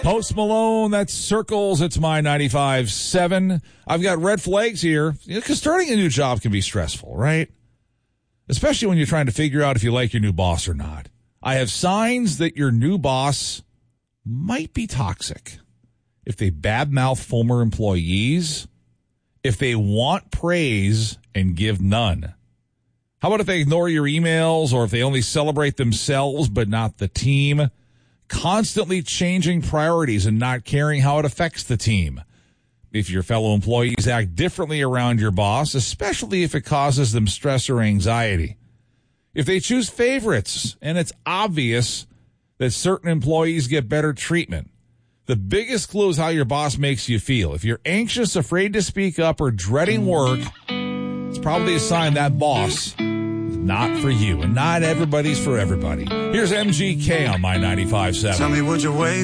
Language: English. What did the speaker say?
Post Malone, that's Circles. It's my 95.7. I've got red flags here because starting a new job can be stressful, right? Especially when you're trying to figure out if you like your new boss or not. I have signs that your new boss might be toxic. If they badmouth former employees, if they want praise and give none. How about if they ignore your emails or if they only celebrate themselves but not the team? Constantly changing priorities and not caring how it affects the team. If your fellow employees act differently around your boss, especially if it causes them stress or anxiety. If they choose favorites and it's obvious that certain employees get better treatment. The biggest clue is how your boss makes you feel. If you're anxious, afraid to speak up, or dreading work, it's probably a sign that boss is not for you. And not everybody's for everybody. Here's MGK on my 95.7. Tell me, would you wait?